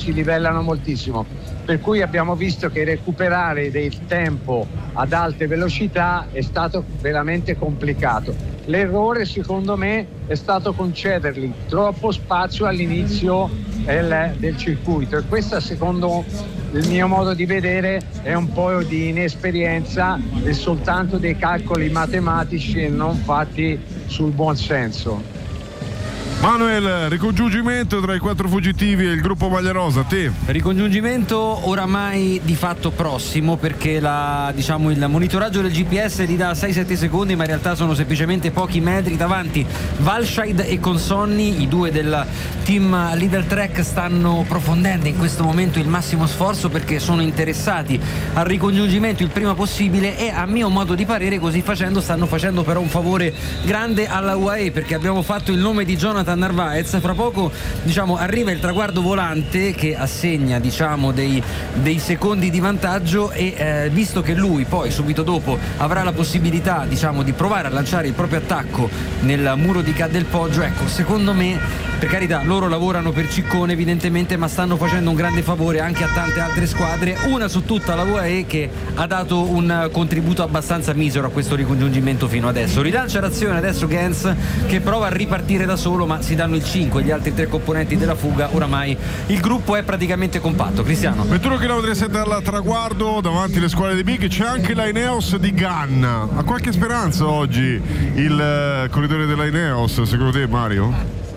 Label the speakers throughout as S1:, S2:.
S1: si livellano moltissimo, per cui abbiamo visto che recuperare del tempo ad alte velocità è stato veramente complicato. L'errore secondo me è stato concedergli troppo spazio all'inizio del circuito, e questa, secondo il mio modo di vedere, è un po' di inesperienza e soltanto dei calcoli matematici e non fatti sul buon senso.
S2: Manuel, ricongiungimento tra i 4 fuggitivi e il gruppo Maglia Rosa, te?
S3: Ricongiungimento oramai di fatto prossimo, perché il monitoraggio del GPS gli dà 6-7 secondi, ma in realtà sono semplicemente pochi metri davanti. Walscheid e Consonni, i due del team Lidl Trek, stanno approfondendo in questo momento il massimo sforzo perché sono interessati al ricongiungimento il prima possibile, e a mio modo di parere così facendo stanno facendo però un favore grande alla UAE, perché abbiamo fatto il nome di Jonathan Narvaez. Fra poco arriva il traguardo volante che assegna dei secondi di vantaggio, e visto che lui poi subito dopo avrà la possibilità di provare a lanciare il proprio attacco nel muro di Ca del Poggio, ecco, secondo me, per carità, loro lavorano per Ciccone evidentemente, ma stanno facendo un grande favore anche a tante altre squadre, una su tutta la UAE, che ha dato un contributo abbastanza misero a questo ricongiungimento fino adesso. Rilancia l'azione adesso Gens, che prova a ripartire da solo, ma si danno il 5 gli altri 3 componenti della fuga. Oramai il gruppo è praticamente compatto. Cristiano,
S2: 21 km e 7 al traguardo, davanti alle squadre di Big c'è anche la Ineos di Ganna. Ha qualche speranza oggi il corridore della Ineos, secondo te, Mario?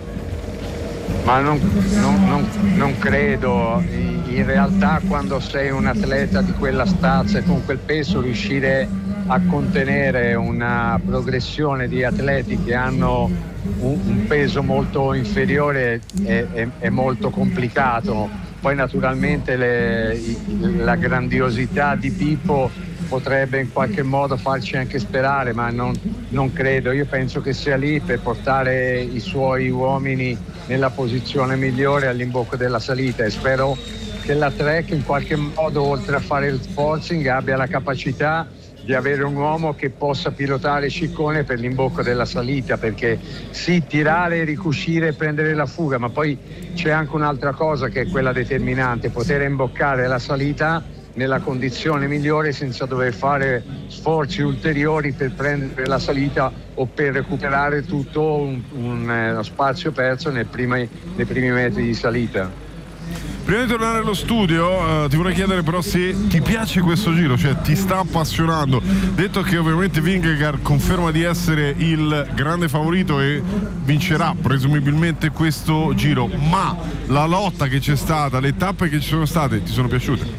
S1: Ma non credo. In realtà, quando sei un atleta di quella stazza e con quel peso, riuscire a contenere una progressione di atleti che hanno un peso molto inferiore è molto complicato. Poi naturalmente la grandiosità di Pippo potrebbe in qualche modo farci anche sperare, ma non credo. Io penso che sia lì per portare i suoi uomini nella posizione migliore all'imbocco della salita, e spero che la Trek in qualche modo, oltre a fare il forcing, abbia la capacità di avere un uomo che possa pilotare Ciccone per l'imbocco della salita, perché sì, tirare, ricucire e prendere la fuga, ma poi c'è anche un'altra cosa che è quella determinante: poter imboccare la salita nella condizione migliore senza dover fare sforzi ulteriori per prendere la salita o per recuperare tutto lo spazio perso nei primi metri di salita.
S2: Prima di tornare allo studio, ti vorrei chiedere però se ti piace questo giro, cioè ti sta appassionando. Detto che ovviamente Vingegaard conferma di essere il grande favorito e vincerà presumibilmente questo giro, ma la lotta che c'è stata, le tappe che ci sono state, ti sono piaciute?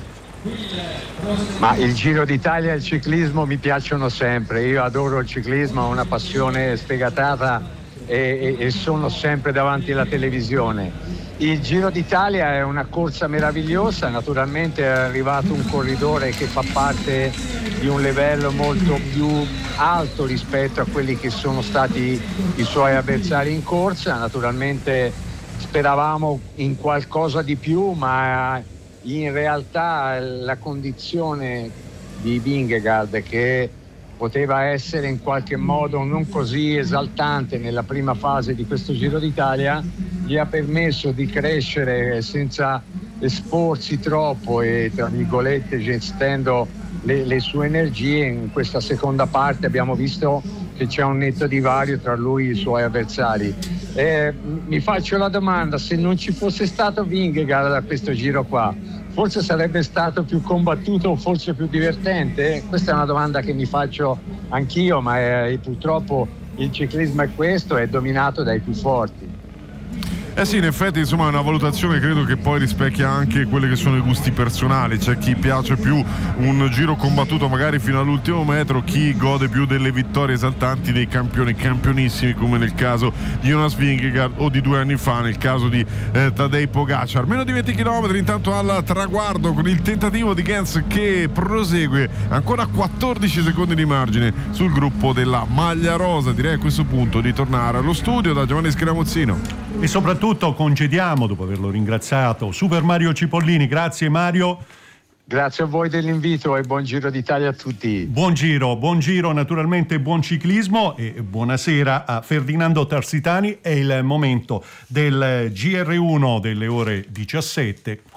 S1: Ma il Giro d'Italia e il ciclismo mi piacciono sempre. Io adoro il ciclismo, ho una passione sfegatata e sono sempre davanti alla televisione. Il Giro d'Italia è una corsa meravigliosa, naturalmente è arrivato un corridore che fa parte di un livello molto più alto rispetto a quelli che sono stati i suoi avversari in corsa. Naturalmente speravamo in qualcosa di più, ma in realtà la condizione di Vingegaard, che poteva essere in qualche modo non così esaltante nella prima fase di questo Giro d'Italia, gli ha permesso di crescere senza esporsi troppo e, tra virgolette, gestendo le sue energie. In questa seconda parte abbiamo visto che c'è un netto divario tra lui e i suoi avversari. Mi faccio la domanda: se non ci fosse stato Vingegaard a questo giro qua, forse sarebbe stato più combattuto o forse più divertente? Questa è una domanda che mi faccio anch'io, ma purtroppo il ciclismo è questo, è dominato dai più forti.
S2: Sì, in effetti, insomma, è una valutazione credo che poi rispecchia anche quelli che sono i gusti personali. C'è chi piace più un giro combattuto magari fino all'ultimo metro, chi gode più delle vittorie esaltanti dei campioni, campionissimi, come nel caso di Jonas Vingegaard o di 2 anni fa nel caso di Tadej Pogacar. Meno di 20 km intanto al traguardo, con il tentativo di Gens che prosegue ancora a 14 secondi di margine sul gruppo della Maglia Rosa. Direi a questo punto di tornare allo studio da Giovanni Scaramuzzino.
S4: E soprattutto congediamo, dopo averlo ringraziato, Super Mario Cipollini. Grazie Mario.
S1: Grazie a voi dell'invito e buon Giro d'Italia a tutti.
S4: Buon giro, naturalmente buon ciclismo, e buonasera a Ferdinando Tarsitani. È il momento del GR1 delle ore 17.